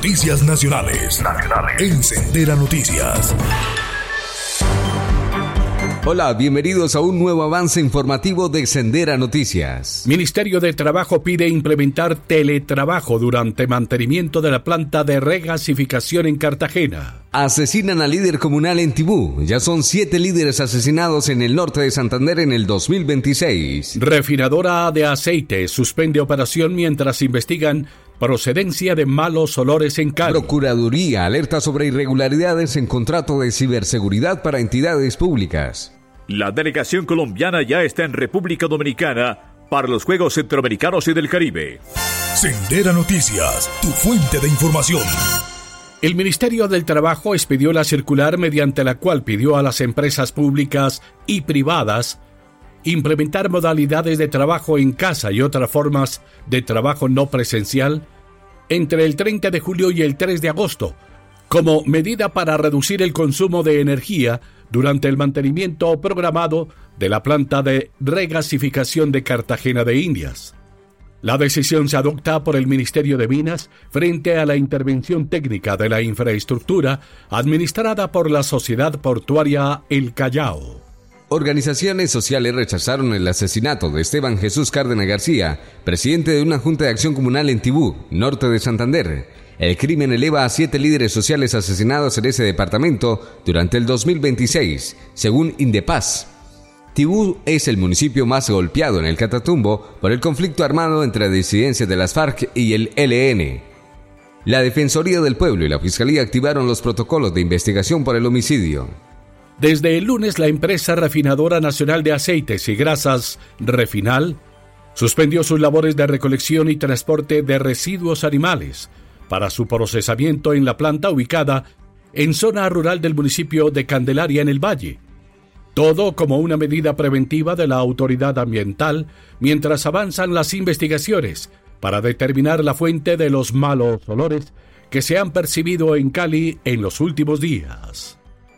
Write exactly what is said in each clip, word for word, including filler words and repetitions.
Noticias nacionales. Nacionales. En Sendera Noticias. Hola, bienvenidos a un nuevo avance informativo de Sendera Noticias. Ministerio de Trabajo pide implementar teletrabajo durante mantenimiento de la planta de regasificación en Cartagena. Asesinan al líder comunal en Tibú. Ya son siete líderes asesinados en el norte de Santander en el dos mil veintiséis. Refinadora de aceite suspende operación mientras investigan procedencia de malos olores en Cali. Procuraduría alerta sobre irregularidades en contrato de ciberseguridad para entidades públicas. La delegación colombiana ya está en República Dominicana para los Juegos Centroamericanos y del Caribe. Sendera Noticias, tu fuente de información. El Ministerio del Trabajo expidió la circular mediante la cual pidió a las empresas públicas y privadas implementar modalidades de trabajo en casa y otras formas de trabajo no presencial entre el treinta de julio y el tres de agosto, como medida para reducir el consumo de energía durante el mantenimiento programado de la planta de regasificación de Cartagena de Indias. La decisión se adopta por el Ministerio de Minas frente a la intervención técnica de la infraestructura administrada por la Sociedad Portuaria El Callao. Organizaciones sociales rechazaron el asesinato de Esteban Jesús Cárdenas García, presidente de una junta de acción comunal en Tibú, norte de Santander. El crimen eleva a siete líderes sociales asesinados en ese departamento durante el dos mil veintiséis, según Indepaz. Tibú es el municipio más golpeado en el Catatumbo por el conflicto armado entre disidencias de las FARC y el E L N. La Defensoría del Pueblo y la Fiscalía activaron los protocolos de investigación por el homicidio. Desde el lunes, la empresa Refinadora Nacional de Aceites y Grasas, Refinal, suspendió sus labores de recolección y transporte de residuos animales para su procesamiento en la planta ubicada en zona rural del municipio de Candelaria en el Valle. Todo como una medida preventiva de la autoridad ambiental mientras avanzan las investigaciones para determinar la fuente de los malos olores que se han percibido en Cali en los últimos días.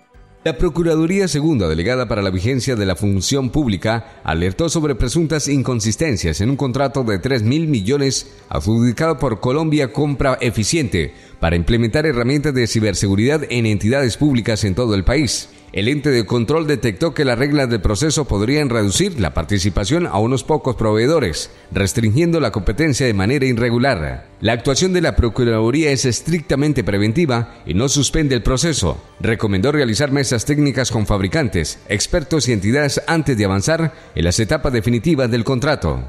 La Procuraduría Segunda, delegada para la vigencia de la función pública, alertó sobre presuntas inconsistencias en un contrato de tres mil millones adjudicado por Colombia Compra Eficiente para implementar herramientas de ciberseguridad en entidades públicas en todo el país. El ente de control detectó que las reglas del proceso podrían reducir la participación a unos pocos proveedores, restringiendo la competencia de manera irregular. La actuación de la Procuraduría es estrictamente preventiva y no suspende el proceso. Recomendó realizar mesas técnicas con fabricantes, expertos y entidades antes de avanzar en las etapas definitivas del contrato.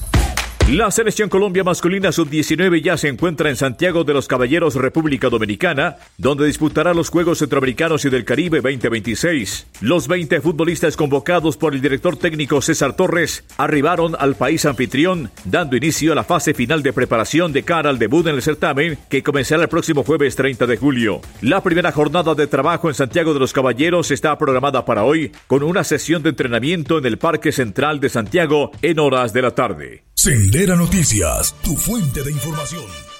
La Selección Colombia masculina sub diecinueve ya se encuentra en Santiago de los Caballeros, República Dominicana, donde disputará los Juegos Centroamericanos y del Caribe veinte veintiséis. Los veinte futbolistas convocados por el director técnico César Torres arribaron al país anfitrión, dando inicio a la fase final de preparación de cara al debut en el certamen, que comenzará el próximo jueves treinta de julio. La primera jornada de trabajo en Santiago de los Caballeros está programada para hoy, con una sesión de entrenamiento en el Parque Central de Santiago en horas de la tarde. Sendera Noticias, tu fuente de información.